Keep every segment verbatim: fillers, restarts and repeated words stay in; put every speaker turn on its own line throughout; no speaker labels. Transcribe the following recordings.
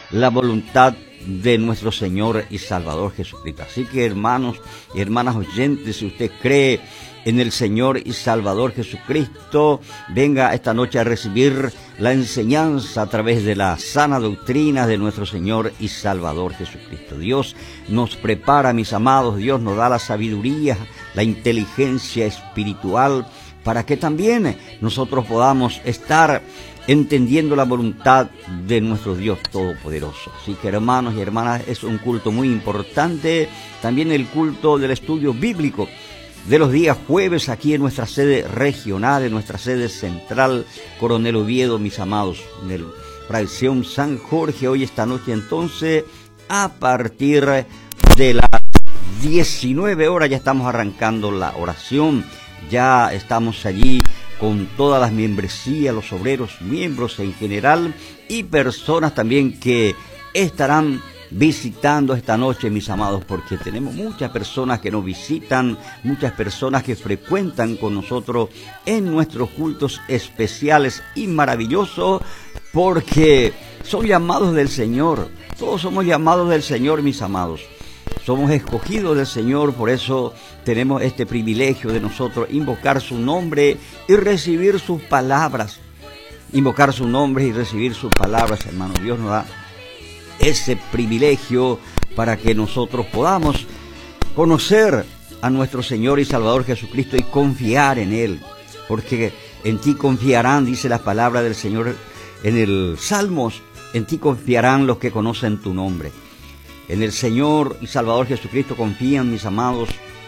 la voluntad de nuestro Señor y Salvador Jesucristo. Así que, hermanos y hermanas oyentes, si usted cree en el Señor y Salvador Jesucristo, venga esta noche a recibir la enseñanza a través de la sana doctrina de nuestro Señor y Salvador Jesucristo. Dios nos prepara, mis amados, Dios nos da la sabiduría, la inteligencia espiritual, para que también nosotros podamos estar entendiendo la voluntad de nuestro Dios Todopoderoso. Así que, hermanos y hermanas, es un culto muy importante. También el culto del estudio bíblico de los días jueves aquí en nuestra sede regional, en nuestra sede central, Coronel Oviedo, mis amados, en el Fracción San Jorge. Hoy, esta noche, entonces, a partir de las diecinueve horas ya estamos arrancando la oración. Ya estamos allí con todas las membresías, los obreros, miembros en general y personas también que estarán visitando esta noche, mis amados, porque tenemos muchas personas que nos visitan, muchas personas que frecuentan con nosotros en nuestros cultos especiales y maravillosos, porque son llamados del Señor. Todos somos llamados del Señor, mis amados. Somos escogidos del Señor, por eso tenemos este privilegio de nosotros invocar su nombre y recibir sus palabras. Invocar su nombre y recibir sus palabras, hermano. Dios nos da ese privilegio para que nosotros podamos conocer a nuestro Señor y Salvador Jesucristo y confiar en Él. Porque en ti confiarán, dice la palabra del Señor en el Salmos, en ti confiarán los que conocen tu nombre. En el Señor y Salvador Jesucristo confían, mis amados,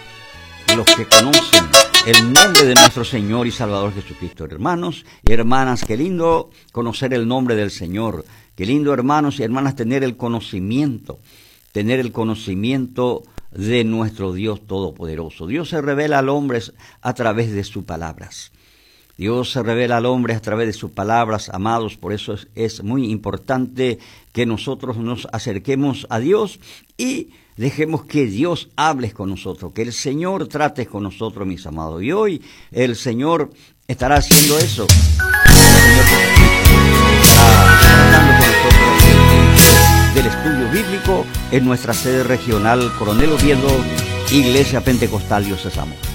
los que conocen el nombre de nuestro Señor y Salvador Jesucristo. Hermanos y hermanas, qué lindo conocer el nombre del Señor. Qué lindo, hermanos y hermanas, tener el conocimiento, tener el conocimiento de nuestro Dios Todopoderoso. Dios se revela al hombre a través de sus palabras. Dios se revela al hombre a través de sus palabras, amados. Por eso es, es muy importante que nosotros nos acerquemos a Dios y dejemos que Dios hable con nosotros, que el Señor trate con nosotros, mis amados. Y hoy el Señor estará haciendo eso. El Señor está tratando con nosotros del estudio bíblico en nuestra sede regional Coronel Oviedo, Iglesia Pentecostal Dios es Amor.